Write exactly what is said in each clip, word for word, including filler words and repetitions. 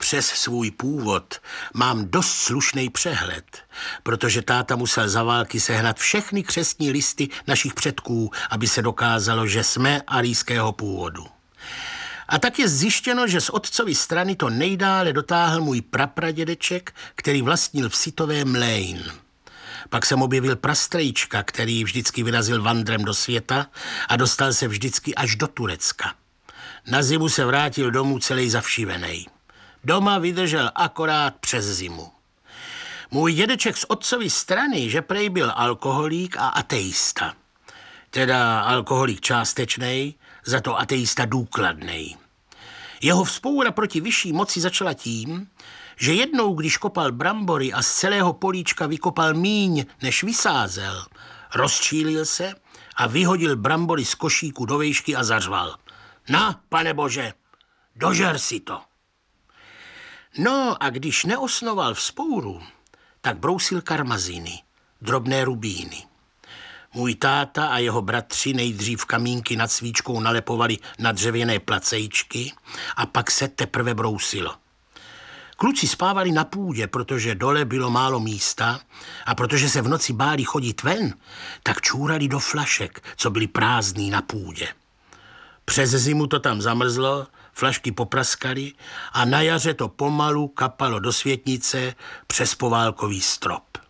přes svůj původ mám dost slušný přehled, protože táta musel za války sehnat všechny křestní listy našich předků, aby se dokázalo, že jsme arijského původu. A tak je zjištěno, že z otcovy strany to nejdále dotáhl můj prapradědeček, který vlastnil vsitové mlejn. Pak jsem objevil prastrejčka, který vždycky vyrazil vandrem do světa a dostal se vždycky až do Turecka. Na zimu se vrátil domů celý zavšivenej. Doma vydržel akorát přes zimu. Můj dědeček z otcovy strany, že prej byl alkoholík a ateista. Teda alkoholík částečnej, za to ateista důkladnej. Jeho vzpoura proti vyšší moci začala tím, že jednou, když kopal brambory a z celého políčka vykopal míň, než vysázel, rozčílil se a vyhodil brambory z košíku do vejšky a zařval. Na, pane bože, dožer si to. No a když neosnoval vzpouru, tak brousil karmaziny, drobné rubíny. Můj táta a jeho bratři nejdřív kamínky nad svíčkou nalepovali na dřevěné placejčky a pak se teprve brousilo. Kluci spávali na půdě, protože dole bylo málo místa a protože se v noci báli chodit ven, tak čůrali do flašek, co byly prázdný na půdě. Přes zimu to tam zamrzlo, flašky popraskaly a na jaře to pomalu kapalo do světnice přes poválkový strop.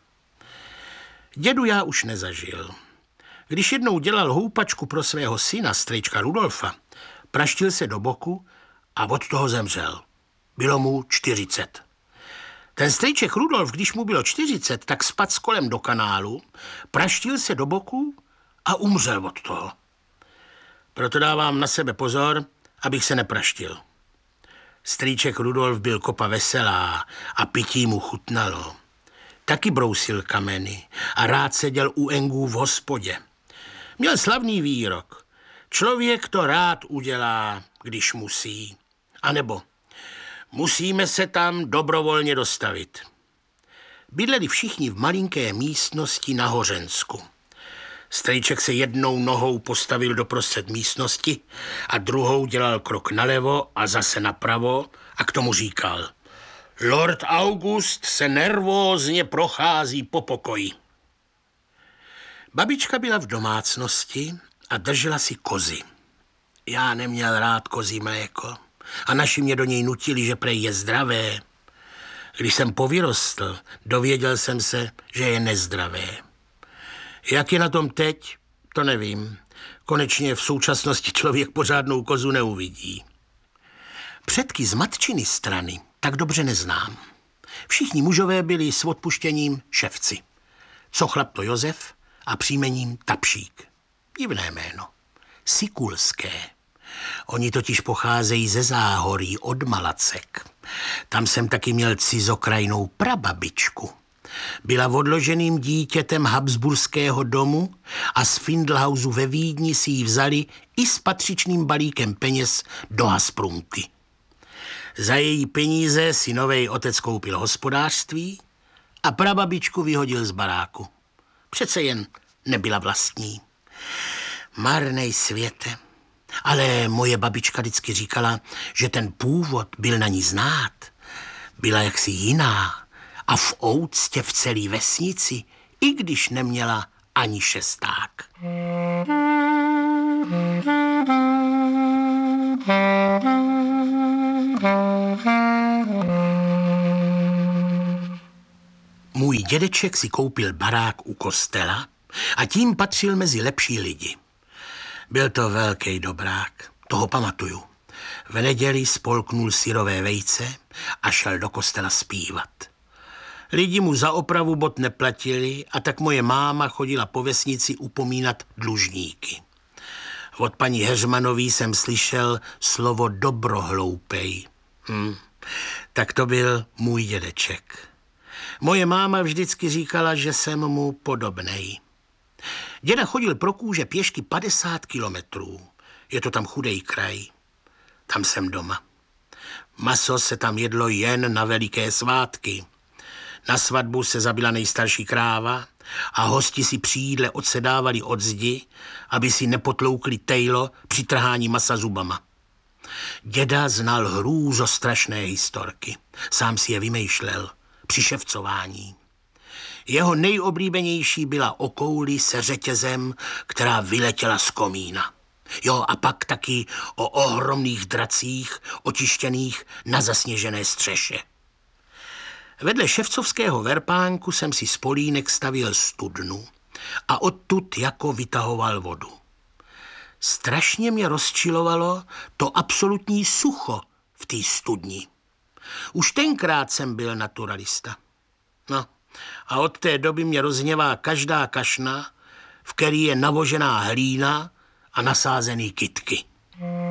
Dědu já už nezažil. Když jednou dělal houpačku pro svého syna, strejčka Rudolfa, praštil se do boku a od toho zemřel. Bylo mu čtyřicet. Ten strejček Rudolf, když mu bylo čtyřicet, tak spadl s kolem do kanálu, praštil se do boku a umřel od toho. Proto dávám na sebe pozor, abych se nepraštil. Strýček Rudolf byl kopa veselá a pití mu chutnalo. Taky brousil kameny a rád seděl u engů v hospodě. Měl slavný výrok. Člověk to rád udělá, když musí. A nebo musíme se tam dobrovolně dostavit. Bydleli všichni v malinké místnosti na Hořensku. Strejček se jednou nohou postavil doprostřed místnosti a druhou dělal krok nalevo a zase napravo a k tomu říkal: Lord August se nervózně prochází po pokoji. Babička byla v domácnosti a držela si kozy. Já neměl rád kozí mléko a naši mě do něj nutili, že prej je zdravé. Když jsem povyrostl, dověděl jsem se, že je nezdravé. Jak je na tom teď, to nevím. Konečně v současnosti člověk pořádnou kozu neuvidí. Předky z matčiny strany tak dobře neznám. Všichni mužové byli s odpuštěním ševci. Co chlap to Josef a příjmením Tapšík. Divné jméno. Sikulské. Oni totiž pocházejí ze Záhoří od Malacek. Tam jsem taky měl cizokrajnou prababičku. Byla odloženým dítětem habsburského domu a z Findlhausu ve Vídni si ji vzali i s patřičným balíkem peněz do Hasprunky. Za její peníze si novej otec koupil hospodářství a prababičku vyhodil z baráku. Přece jen nebyla vlastní. Marnej světe. Ale moje babička vždycky říkala, že ten původ byl na ní znát. Byla jaksi jiná a v ouctě v celé vesnici, i když neměla ani šesták. Můj dědeček si koupil barák u kostela a tím patřil mezi lepší lidi. Byl to velký dobrák, toho pamatuju. V neděli spolknul syrové vejce a šel do kostela zpívat. Lidi mu za opravu bot neplatili a tak moje máma chodila po vesnici upomínat dlužníky. Od paní Heřmanový jsem slyšel slovo dobrohloupej. Hm, tak to byl můj dědeček. Moje máma vždycky říkala, že jsem mu podobnej. Děda chodil pro kůže pěšky padesát kilometrů. Je to tam chudej kraj. Tam jsem doma. Maso se tam jedlo jen na veliké svátky. Na svatbu se zabila nejstarší kráva a hosti si při jídle odsedávali od zdi, aby si nepotloukli tejlo při trhání masa zubama. Děda znal hrůzostrašné historky. Sám si je vymýšlel při ševcování. Jeho nejoblíbenější byla o kouli se řetězem, která vyletěla z komína. Jo, a pak taky o ohromných dracích, otištěných na zasněžené střeše. Vedle ševcovského verpánku jsem si z polínek stavěl studnu a odtud jako vytahoval vodu. Strašně mě rozčilovalo to absolutní sucho v té studni. Už tenkrát jsem byl naturalista. No, a od té doby mě rozhněvá každá kašna, v který je navožená hlína a nasázený kytky.